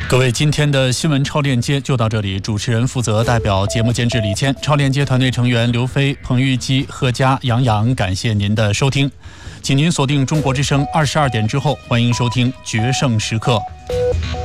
各位，今天的新闻超链接就到这里。主持人负责代表节目监制李谦，超链接团队成员刘飞、彭玉基、贺佳、杨洋，感谢您的收听。请您锁定中国之声22点之后，欢迎收听决胜时刻。